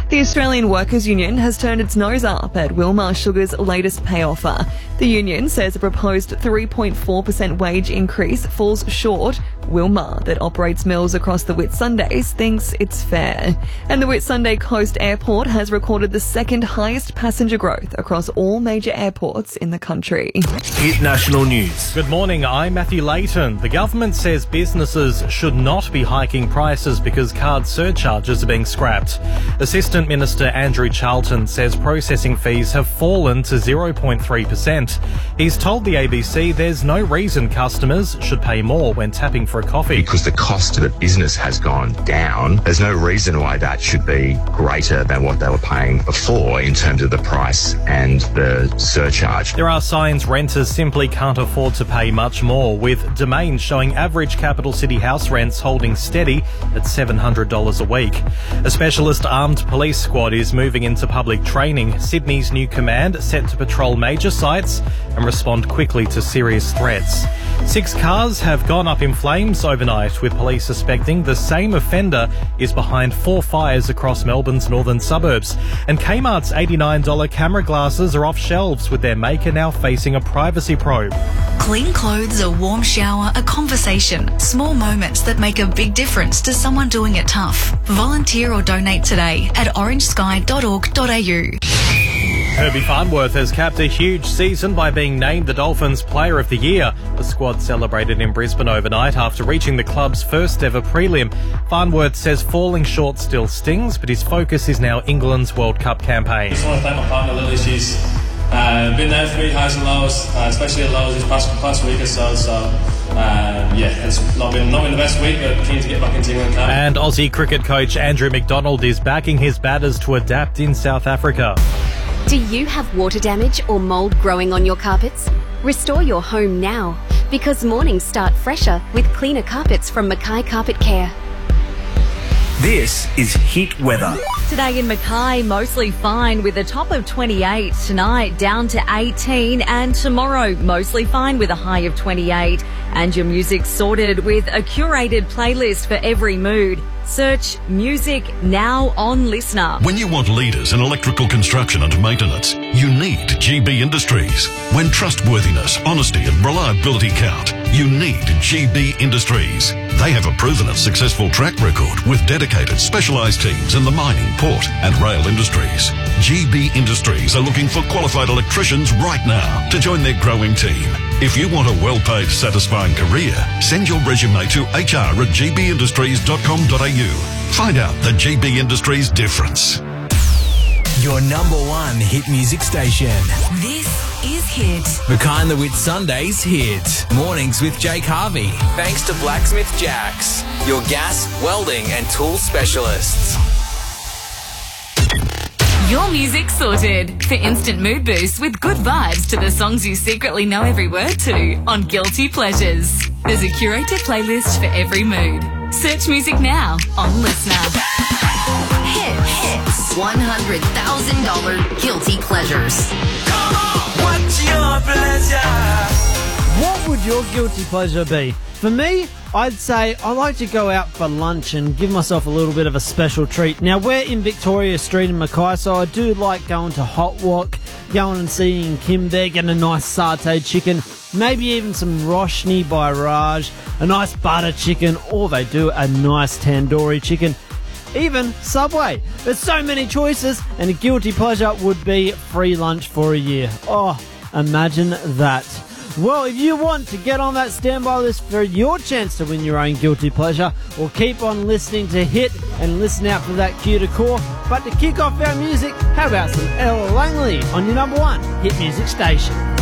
The Australian Workers Union has turned its nose up at Wilmar Sugar's latest pay offer. The union says a proposed 3.4% wage increase falls short. Wilmar, that operates mills across the Whitsundays, thinks it's fair. And the Whitsunday Coast Airport has recorded the second highest passenger growth across all major airports in the country. Hit National News. Good morning, I'm Matthew Layton. The government says businesses should not be hiking prices because card surcharges are being scrapped. Assistant Minister Andrew Charlton says processing fees have fallen to 0.3%. He's told the ABC there's no reason customers should pay more when tapping for a coffee. Because the cost to the business has gone down, there's no reason why that should be greater than what they were paying before in terms of the price and the surcharge. There are signs renters simply can't afford to pay much more, with Domain showing average capital city house rents holding steady at $700 a week. A specialist armed police squad is moving into public training. Sydney's new command set to patrol major sites and respond quickly to serious threats. 6 cars have gone up in flames overnight, with police suspecting the same offender is behind 4 fires across Melbourne's northern suburbs. And Kmart's $89 camera glasses are off shelves, with their maker now facing a privacy probe. Clean clothes, a warm shower, a conversation. Small moments that make a big difference to someone doing it tough. Volunteer or donate today at orangesky.org.au. Herbie Farnworth has capped a huge season by being named the Dolphins Player of the Year. The squad celebrated in Brisbane overnight after reaching the club's first ever prelim. Farnworth says falling short still stings, but his focus is now England's World Cup campaign. I just want to thank my partner Lily. She's been there for me, highs and lows, especially at lows this past week or so. It's not been the best week, but keen to get back into England camp. And Aussie cricket coach Andrew McDonald is backing his batters to adapt in South Africa. Do you have water damage or mould growing on your carpets? Restore your home now, because mornings start fresher with cleaner carpets from Mackay Carpet Care. This is Hit Weather. Today in Mackay, mostly fine with a top of 28. Tonight, down to 18. And tomorrow, mostly fine with a high of 28. And your music sorted with a curated playlist for every mood. Search Music Now on Listener. When you want leaders in electrical construction and maintenance, you need GB Industries. When trustworthiness, honesty and reliability count, you need GB Industries. They have a proven and successful track record with dedicated specialised teams in the mining, port and rail industries. GB Industries are looking for qualified electricians right now to join their growing team. If you want a well-paid, satisfying career, send your resume to hr@gbindustries.com.au. Find out the GB Industries difference. Your number one hit music station. This is Hit. Mackay and the Whitsundays Hit. Mornings with Jake Harvey. Thanks to Blacksmith Jacks, your gas, welding and tool specialists. Your music sorted for instant mood boost with good vibes to the songs you secretly know every word to on Guilty Pleasures. There's a curated playlist for every mood. Search Music Now on Listener. Hits. $100,000 Guilty Pleasures. Come on! What's your pleasure? What would your guilty pleasure be? For me, I'd say I like to go out for lunch and give myself a little bit of a special treat. Now, we're in Victoria Street in Mackay, so I do like going to Hot Wok, going and seeing Kim there, getting a nice satay chicken, maybe even some Roshni by Raj, a nice butter chicken, or they do a nice tandoori chicken. Even Subway. There's so many choices, and a guilty pleasure would be free lunch for a year. Oh, imagine that. Well, if you want to get on that standby list for your chance to win your own guilty pleasure, well, keep on listening to Hit and listen out for that cue to call. But to kick off our music, how about some Ella Langley on your number one hit music station?